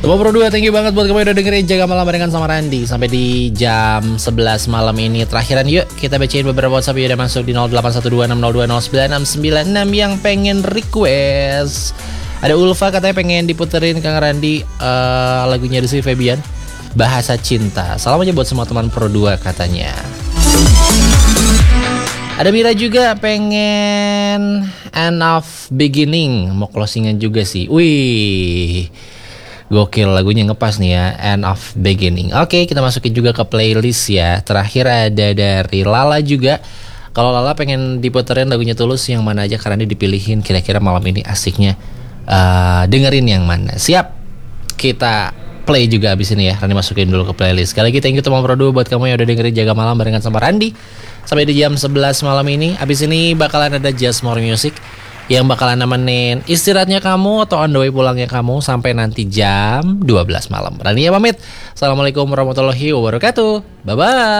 Teman Pro 2, thank you banget buat kamu yang udah dengerin Jaga Malam barengan sama Randy sampai di jam 11 malam ini. Terakhiran yuk kita bacain beberapa WhatsApp yang udah masuk di 081260209696 yang pengen request. Ada Ulfa katanya pengen diputerin Kang Randy lagunya Rizky Febian, Bahasa Cinta. Salam aja buat semua teman Pro 2 katanya. Ada Mira juga pengen End of Beginning, mau closingan juga sih. Wih, gokil lagunya, ngepas nih ya, End of Beginning. Oke, kita masukin juga ke playlist ya. Terakhir ada dari Lala juga. Kalau Lala pengen diputerin lagunya Tulus yang mana aja karena dipilihin, kira-kira malam ini asiknya dengerin yang mana. Siap, kita play juga abis ini ya. Randy masukin dulu ke playlist. Sekali lagi thank you teman Pro 2 buat kamu yang udah dengerin Jaga Malam barengan sama Randy sampai di jam 11 malam ini. Abis ini bakalan ada Just More Music yang bakalan nemenin istirahatnya kamu atau on the way pulangnya kamu sampai nanti jam 12 malam. Randy ya pamit. Assalamualaikum warahmatullahi wabarakatuh. Bye-bye.